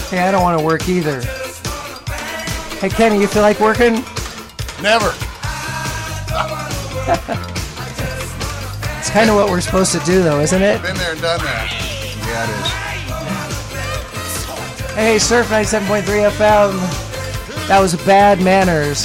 Hey, I don't want to work either. Hey, Kenny, you feel like working? Never. It's kind of what we're supposed to do, though, isn't it? Been there and done that. Yeah, it is. Hey, Surf 97.3 FM. That was Bad Manners.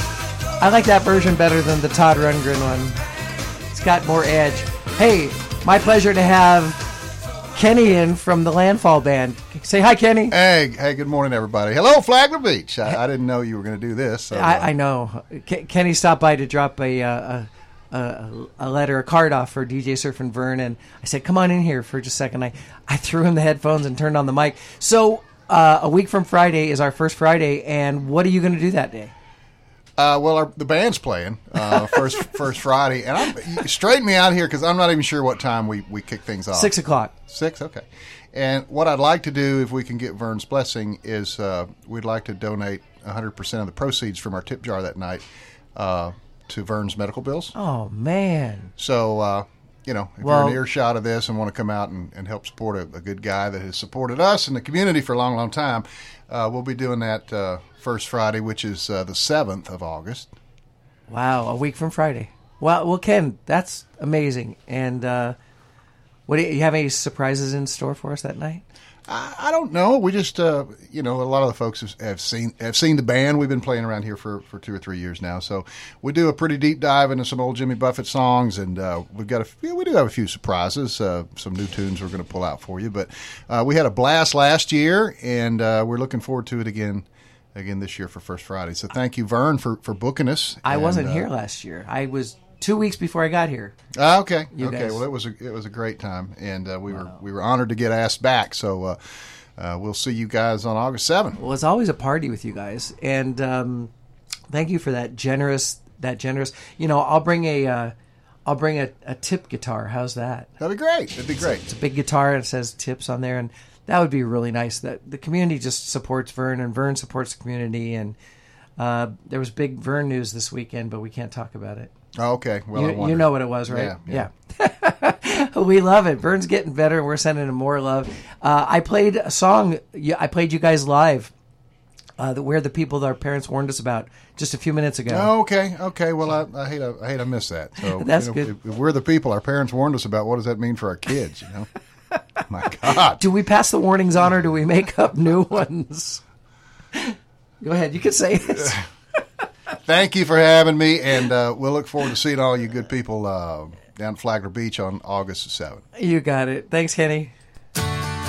I like that version better than the Todd Rundgren one. It's got more edge. Hey, my pleasure to have Kenny in from the Landfall Band. Say hi, Kenny. Hey, good morning, everybody. Hello, Flagler Beach. I didn't know you were going to do this. So, I know. Kenny stopped by to drop a letter, a card off for DJ Surf and Vern, and I said, come on in here for just a second. I threw him the headphones and turned on the mic. So a week from Friday is our first Friday, and what are you going to do that day? Well, the band's playing first Friday, and straighten me out here because I'm not even sure what time we kick things off. 6 o'clock. 6, okay. And what I'd like to do, if we can get Vern's blessing, is we'd like to donate 100% of the proceeds from our tip jar that night to Vern's medical bills. Oh, man. So, if you're in earshot of this and want to come out and help support a good guy that has supported us and the community for a long, long time, we'll be doing that first Friday, which is the 7th of August. Wow, a week from Friday. Well, Ken, that's amazing. And what do you have any surprises in store for us that night? I don't know. We just, a lot of the folks have seen the band. We've been playing around here for 2 or 3 years now. So we do a pretty deep dive into some old Jimmy Buffett songs, and we do have a few surprises, some new tunes we're going to pull out for you. But we had a blast last year, and we're looking forward to it again this year for First Friday. So thank you, Vern, for booking us. I wasn't here last year. I was 2 weeks before I got here. Okay. Guys. Well, it was a great time, and we were honored to get asked back. So we'll see you guys on August 7th. Well, it's always a party with you guys, and thank you for that generous. I'll bring a tip guitar. How's that? That'd be great. It's a big guitar and it says tips on there, and that would be really nice. That the community just supports Vern, and Vern supports the community. And there was big Vern news this weekend, but we can't talk about it. Oh, okay. Well, you know what it was, right? Yeah. We love it. Vern's getting better, and we're sending him more love. I played a song. I played you guys live. Where the people that our parents warned us about just a few minutes ago. Oh, okay. Well, I hate I miss that. So that's good. If we're the people our parents warned us about, what does that mean for our kids? My God. Do we pass the warnings on, or do we make up new ones? Go ahead. You can say it. Thank you for having me, and we'll look forward to seeing all you good people down at Flagler Beach on August 7th. You got it. Thanks, Kenny.